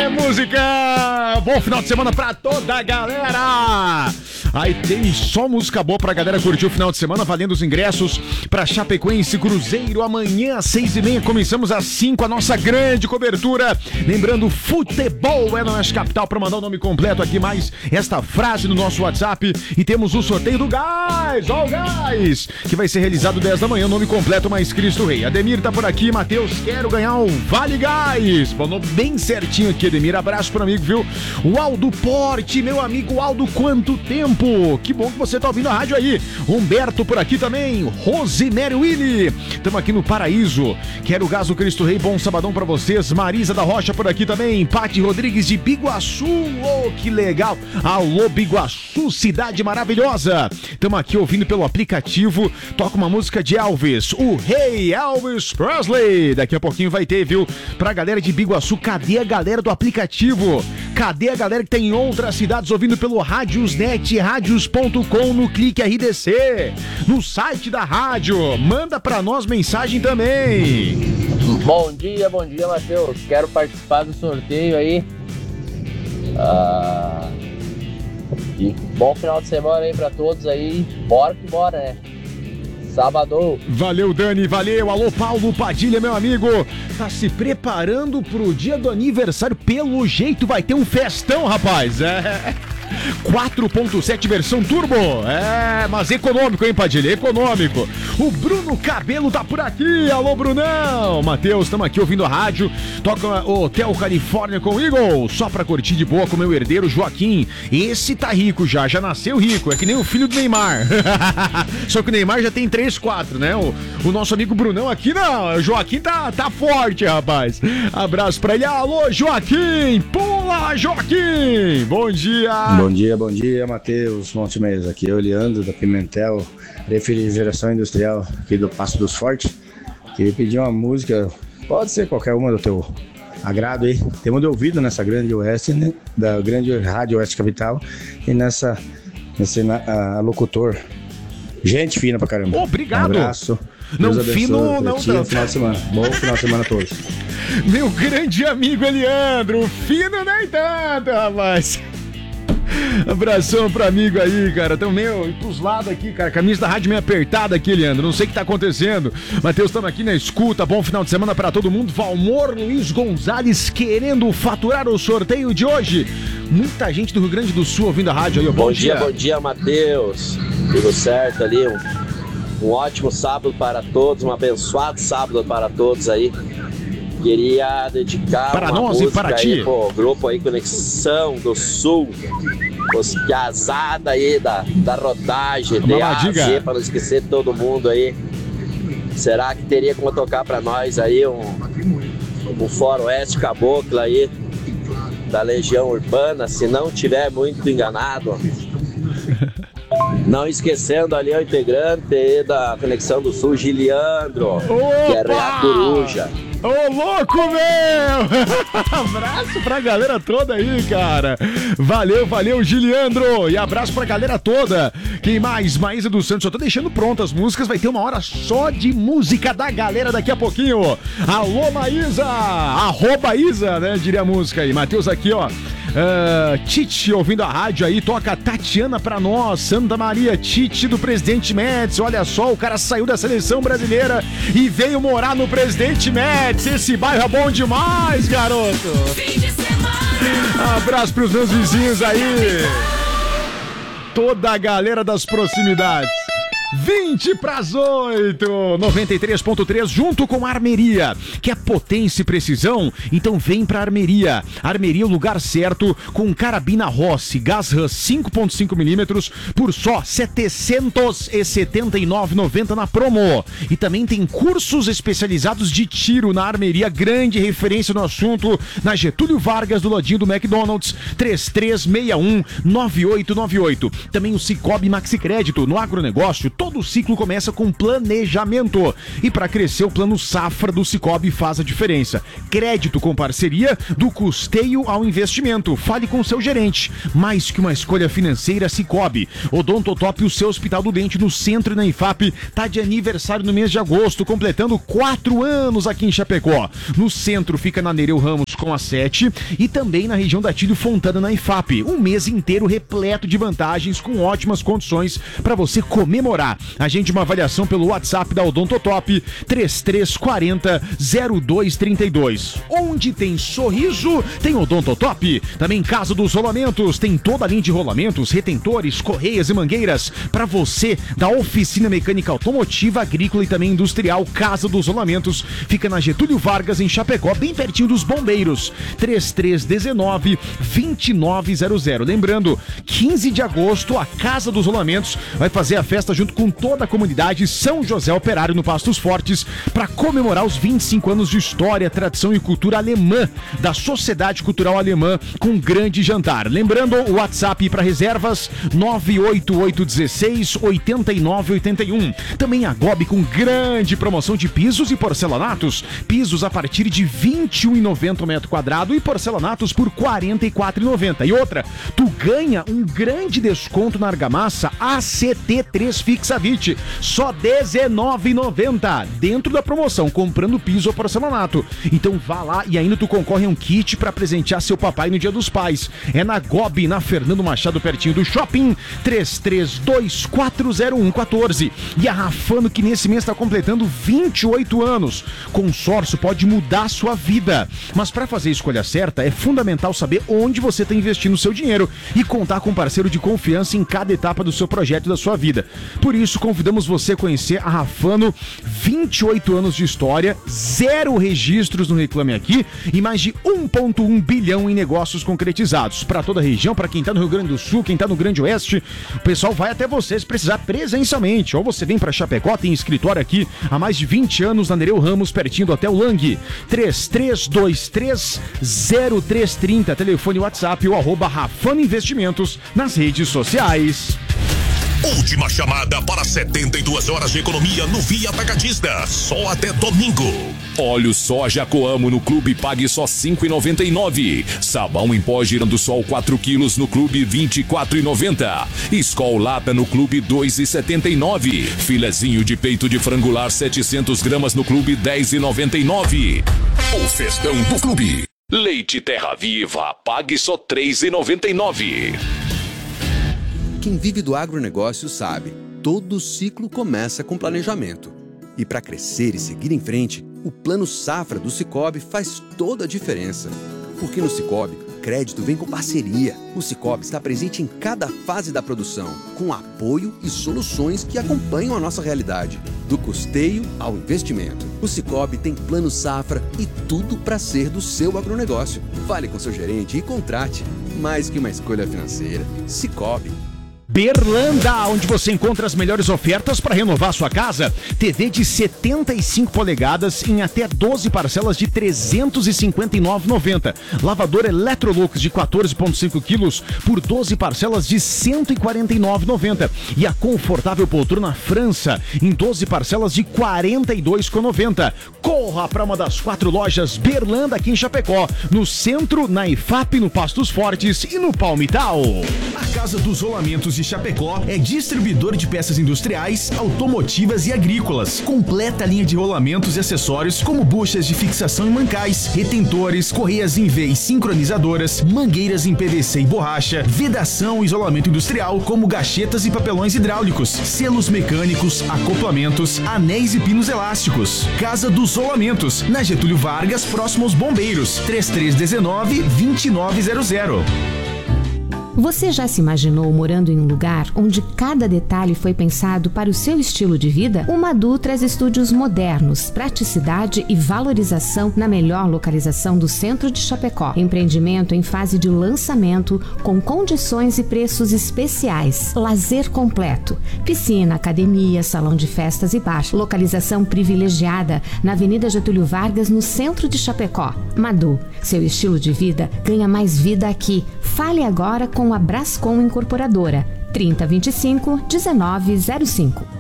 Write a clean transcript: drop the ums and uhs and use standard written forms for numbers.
É música! Bom final de semana pra toda a galera! Aí tem só música boa pra galera curtir o final de semana, valendo os ingressos pra Chapecoense Cruzeiro. Amanhã às 6h30, começamos às 5 a nossa grande cobertura. Lembrando, futebol é na Oeste Capital. Pra mandar o nome completo aqui, mais esta frase no nosso WhatsApp. E temos o sorteio do Gás, ó o Gás, que vai ser realizado 10 da manhã, nome completo mais Cristo Rei. Ademir tá por aqui, Matheus, quero ganhar o Vale Gás. Falou bem certinho aqui, Ademir. Abraço pro amigo, viu? O Aldo Porte, meu amigo Aldo, quanto tempo! Que bom que você tá ouvindo a rádio aí. Humberto por aqui também. Rosemary Willy. Estamos aqui no Paraíso. Quero Gás do Cristo Rei. Bom sabadão pra vocês. Marisa da Rocha por aqui também. Pati Rodrigues de Biguaçu. Oh, que legal. Alô, Biguaçu, cidade maravilhosa. Estamos aqui ouvindo pelo aplicativo. Toca uma música de Elvis. O rei Elvis Presley. Daqui a pouquinho vai ter, viu? Pra galera de Biguaçu. Cadê a galera do aplicativo? Cadê a galera que tem em outras cidades ouvindo pelo Rádiosnet, radios.com, no Clique RDC, no site da rádio? Manda pra nós mensagem também. Bom dia, Matheus. Quero participar do sorteio aí. E bom final de semana aí pra todos aí. Bora que bora, né? Sábado. Valeu, Dani, valeu. Alô, Paulo Padilha, meu amigo. Tá se preparando pro dia do aniversário. Pelo jeito vai ter um festão, rapaz. 4.7 versão turbo. Mas econômico, hein, Padilha? Econômico. O Bruno Cabelo tá por aqui. Alô, Brunão. Matheus, estamos aqui ouvindo a rádio. Toca Hotel Califórnia com Eagle. Só pra curtir de boa com meu herdeiro Joaquim. Esse tá rico já nasceu rico. É que nem o filho do Neymar. Só que o Neymar já tem 3, 4, né? O nosso amigo Brunão aqui não. O Joaquim tá forte, rapaz. Abraço pra ele. Alô, Joaquim. Pula, Joaquim. Bom dia. Bom dia, Matheus Montemesa. Aqui é o Leandro da Pimentel, refrigeração industrial aqui do Passo dos Fortes. Queria pedir uma música, pode ser qualquer uma do teu agrado aí. Temos de ouvido nessa grande Oeste, né? Da grande Rádio Oeste Capital, e nesse locutor. Gente fina pra caramba. Obrigado. Um abraço. Não, Deus abençoe, fino, não, ti, final de semana. Bom final de semana a todos. Meu grande amigo Eliandro, fino nem tanto, rapaz. Abração pro amigo aí, cara. Tão meio pros lados aqui, cara. Camisa da rádio meio apertada aqui, Leandro. Não sei o que tá acontecendo. Matheus, estamos aqui na escuta. Bom final de semana pra todo mundo. Valmor Luiz Gonzalez querendo faturar o sorteio de hoje. Muita gente do Rio Grande do Sul ouvindo a rádio aí. Bom dia, Matheus. Tudo certo ali? Um ótimo sábado para todos. Um abençoado sábado para todos aí. Queria dedicar para uma nós música e para ti. Aí pro grupo aí Conexão do Sul, os piazada aí da rodagem, DAZ, para não esquecer todo mundo aí. Será que teria como tocar para nós aí um Faroeste Caboclo aí da Legião Urbana, se não tiver muito enganado? Não esquecendo ali o integrante da Conexão do Sul, Giliandro, que é a Coruja. Ô, louco, meu! Abraço pra galera toda aí, cara. Valeu, Giliandro. E abraço pra galera toda. Quem mais? Maísa dos Santos. Eu tô deixando prontas as músicas. Vai ter uma hora só de música da galera daqui a pouquinho. Alô, Maísa! @ Isa, né? Diria a música aí. Matheus aqui, ó. Tite ouvindo a rádio aí, toca Tatiana pra nós, Santa Maria, Tite do Presidente Médici. Olha só, o cara saiu da seleção brasileira e veio morar no Presidente Médici. Esse bairro é bom demais, garoto. Abraço pros meus vizinhos aí, toda a galera das proximidades. 20 para as 8, 93.3, junto com a Armeria. Quer potência e precisão? Então vem pra Armeria. Armeria é o lugar certo, com carabina Rossi, gás RAM 5.5mm por só R$ 779,90 na promo. E também tem cursos especializados de tiro na Armeria, grande referência no assunto, na Getúlio Vargas, do ladinho do McDonald's, 3361-9898. Também o Cicobi Maxi Crédito, no agronegócio, todo ciclo começa com planejamento. E para crescer, o Plano Safra do Sicoob faz a diferença. Crédito com parceria, do custeio ao investimento. Fale com seu gerente. Mais que uma escolha financeira, Sicoob. Odontotop, o seu Hospital do Dente no centro e na IFAP, tá de aniversário no mês de agosto, completando 4 anos aqui em Chapecó. No centro fica na Nereu Ramos com a 7 e também na região da Tílio Fontana na IFAP. Um mês inteiro repleto de vantagens com ótimas condições para você comemorar. Agende uma avaliação pelo WhatsApp da Odontotop 3340-0232. Onde tem sorriso, tem Odontotop. Também Casa dos Rolamentos, tem toda a linha de rolamentos, retentores, correias e mangueiras para você da oficina mecânica automotiva, agrícola e também industrial. Casa dos Rolamentos fica na Getúlio Vargas em Chapecó, bem pertinho dos bombeiros. 3319-2900. Lembrando, 15 de agosto a Casa dos Rolamentos vai fazer a festa junto com toda a comunidade São José Operário no Pastos Fortes para comemorar os 25 anos de história, tradição e cultura alemã da Sociedade Cultural Alemã com um grande jantar. Lembrando, o WhatsApp para reservas 98816-8981. Também a GOB com grande promoção de pisos e porcelanatos. Pisos a partir de R$ 21,90 o metro quadrado e porcelanatos por R$ 44,90. E outra, tu ganha um grande desconto na argamassa ACT3 Fixavit, só R$ 19,90 dentro da promoção, comprando piso ou porcelanato. Então vá lá e ainda tu concorre a um kit para presentear seu papai no Dia dos Pais. É na GOB, na Fernando Machado, pertinho do shopping, 33240114. E a Rafano, que nesse mês está completando 28 anos. Consórcio pode mudar a sua vida. Mas para fazer a escolha certa, é fundamental saber onde você está investindo o seu dinheiro e contar com um parceiro de confiança em cada etapa do seu projeto e da sua vida. Por isso, convidamos você a conhecer a Rafano, 28 anos de história, 0 registros no Reclame Aqui e mais de 1,1 bilhão em negócios concretizados. Para toda a região, para quem está no Rio Grande do Sul, quem está no Grande Oeste, o pessoal vai até você se precisar presencialmente. Ou você vem para Chapecó, tem escritório aqui há mais de 20 anos na Nereu Ramos, pertinho do Hotel Lang. 33230330, telefone WhatsApp ou @Rafano Investimentos nas redes sociais. Última chamada para 72 horas de economia no Via Atacadista, só até domingo. Óleo soja Coamo no Clube pague só R$ 5,99. Sabão em pó Girando Sol 4 quilos no Clube R$ 24,90. Skol Lata no Clube R$ 2,79. Filezinho de peito de frangular 700 gramas no Clube R$ 10,99. O festão do Clube. Leite Terra Viva pague só R$ 3,99. Quem vive do agronegócio sabe, todo ciclo começa com planejamento. E para crescer e seguir em frente, o Plano Safra do Sicoob faz toda a diferença. Porque no Sicoob, crédito vem com parceria. O Sicoob está presente em cada fase da produção, com apoio e soluções que acompanham a nossa realidade. Do custeio ao investimento. O Sicoob tem Plano Safra e tudo para ser do seu agronegócio. Fale com seu gerente e contrate. Mais que uma escolha financeira. Sicoob. Berlanda, onde você encontra as melhores ofertas para renovar sua casa. TV de 75 polegadas em até 12 parcelas de R$ 359,90. Lavador Electrolux de 14,5 quilos por 12 parcelas de R$ 149,90. E a confortável poltrona França em 12 parcelas de R$ 42,90. Corra para uma das 4 lojas Berlanda aqui em Chapecó, no centro, na IFAP, no Pastos Fortes e no Palmital. A Casa dos Rolamentos de Chapecó é distribuidor de peças industriais, automotivas e agrícolas. Completa a linha de rolamentos e acessórios como buchas de fixação e mancais, retentores, correias em V e sincronizadoras, mangueiras em PVC e borracha, vedação e isolamento industrial como gachetas e papelões hidráulicos, selos mecânicos, acoplamentos, anéis e pinos elásticos. Casa dos Rolamentos, na Getúlio Vargas, próximo aos Bombeiros, 3319-2900. Você já se imaginou morando em um lugar onde cada detalhe foi pensado para o seu estilo de vida? O Madu traz estúdios modernos, praticidade e valorização na melhor localização do centro de Chapecó. Empreendimento em fase de lançamento, com condições e preços especiais. Lazer completo. Piscina, academia, salão de festas e bar. Localização privilegiada na Avenida Getúlio Vargas, no centro de Chapecó. Madu, seu estilo de vida ganha mais vida aqui. Fale agora com a Brascom Incorporadora, 3025-1905.